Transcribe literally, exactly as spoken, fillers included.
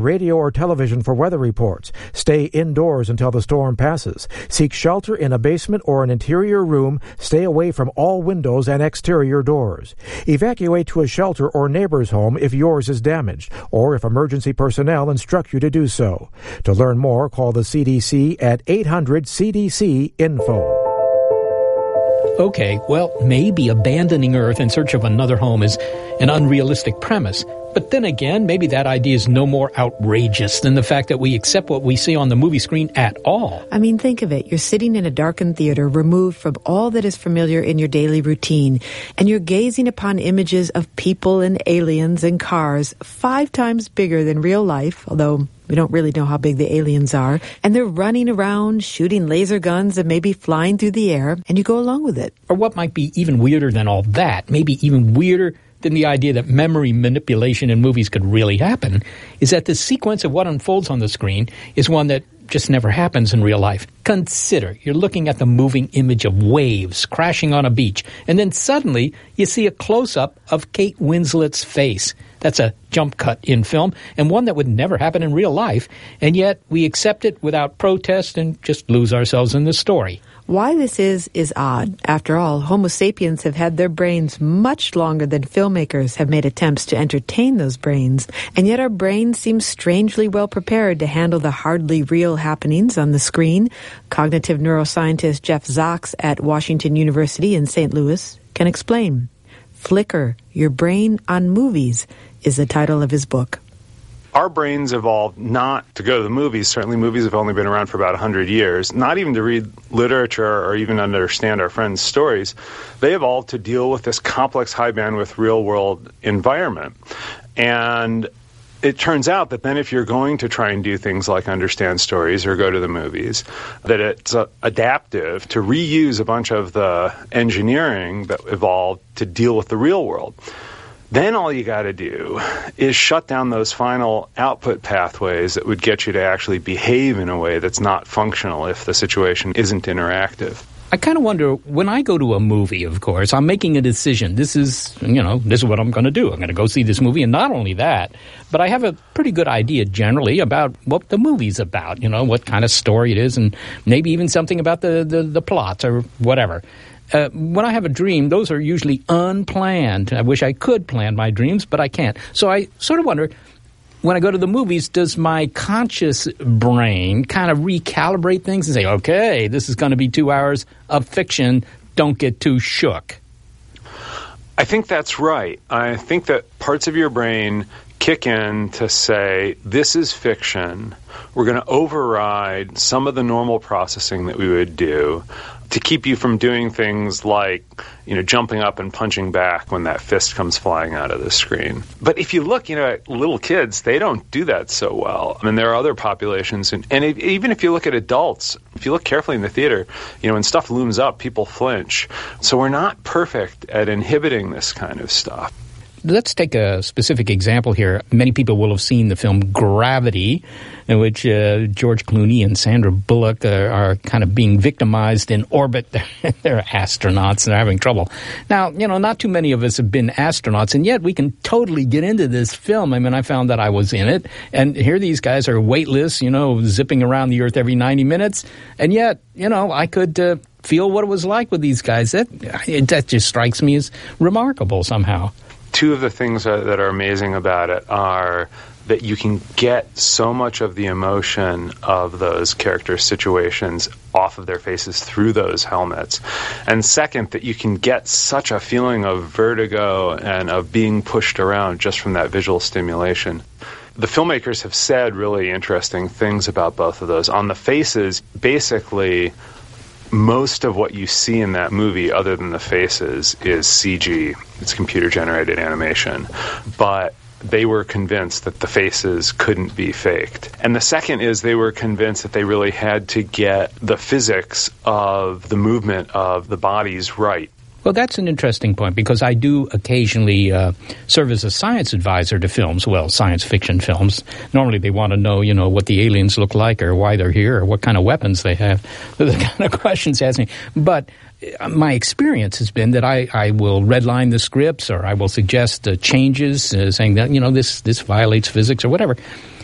radio or television for weather reports. Stay indoors until the storm passes. Seek shelter in a basement or an interior room. Stay away from all windows and exterior doors. Evacuate to a shelter or neighbor's home if yours is damaged, or if emergency personnel instruct you to do so. To learn more, call the C D C at eight hundred C D C info. Okay, well, maybe abandoning Earth in search of another home is an unrealistic premise. But then again, maybe that idea is no more outrageous than the fact that we accept what we see on the movie screen at all. I mean, think of it. You're sitting in a darkened theater, removed from all that is familiar in your daily routine, and you're gazing upon images of people and aliens and cars five times bigger than real life, although we don't really know how big the aliens are, and they're running around, shooting laser guns and maybe flying through the air, and you go along with it. Or what might be even weirder than all that, maybe even weirder than the idea that memory manipulation in movies could really happen, is that the sequence of what unfolds on the screen is one that just never happens in real life. Consider, you're looking at the moving image of waves crashing on a beach, and then suddenly you see a close-up of Kate Winslet's face. That's a jump cut in film, and one that would never happen in real life, and yet we accept it without protest and just lose ourselves in the story. Why this is, is odd. After all, Homo sapiens have had their brains much longer than filmmakers have made attempts to entertain those brains, and yet our brains seem strangely well prepared to handle the hardly real happenings on the screen. Cognitive neuroscientist Jeff Zaks at Washington University in Saint Louis can explain. Flicker, Your Brain on Movies is the title of his book. Our brains evolved not to go to the movies. Certainly movies have only been around for about one hundred years. Not even to read literature or even understand our friends' stories. They evolved to deal with this complex, high-bandwidth, real-world environment. And it turns out that then if you're going to try and do things like understand stories or go to the movies, that it's uh, adaptive to reuse a bunch of the engineering that evolved to deal with the real world. Then all you got to do is shut down those final output pathways that would get you to actually behave in a way that's not functional if the situation isn't interactive. I kind of wonder, when I go to a movie, of course, I'm making a decision. This is, you know, this is what I'm going to do. I'm going to go see this movie. And not only that, but I have a pretty good idea generally about what the movie's about, you know, what kind of story it is, and maybe even something about the, the, the plots or whatever. Uh, when I have a dream, those are usually unplanned. I wish I could plan my dreams, but I can't. So I sort of wonder, when I go to the movies, does my conscious brain kind of recalibrate things and say, okay, this is going to be two hours of fiction, don't get too shook? I think that's right. I think that parts of your brain kick in to say, this is fiction. We're going to override some of the normal processing that we would do to keep you from doing things like, you know, jumping up and punching back when that fist comes flying out of the screen. But if you look, you know, at little kids, they don't do that so well. I mean, there are other populations, and, and if, even if you look at adults, if you look carefully in the theater, you know, when stuff looms up, people flinch. So we're not perfect at inhibiting this kind of stuff. Let's take a specific example here. Many people will have seen the film Gravity, in which uh, George Clooney and Sandra Bullock are, are kind of being victimized in orbit. They're astronauts and they're having trouble. Now, you know, not too many of us have been astronauts, and yet we can totally get into this film. I mean, I found that I was in it, and here these guys are weightless, you know, zipping around the Earth every ninety minutes, and yet, you know, I could uh, feel what it was like with these guys. That, it, that just strikes me as remarkable somehow. Two of the things that are amazing about it are that you can get so much of the emotion of those character situations off of their faces through those helmets. And second, that you can get such a feeling of vertigo and of being pushed around just from that visual stimulation. The filmmakers have said really interesting things about both of those. On the faces, basically, most of what you see in that movie, other than the faces, is C G. It's computer-generated animation. But they were convinced that the faces couldn't be faked. And the second is they were convinced that they really had to get the physics of the movement of the bodies right. Well, that's an interesting point, because I do occasionally uh, serve as a science advisor to films, well, science fiction films. Normally they want to know, you know, what the aliens look like or why they're here or what kind of weapons they have. Those are the kind of questions they ask me. But my experience has been that I, I will redline the scripts, or I will suggest uh, changes, uh, saying that, you know, this, this violates physics or whatever.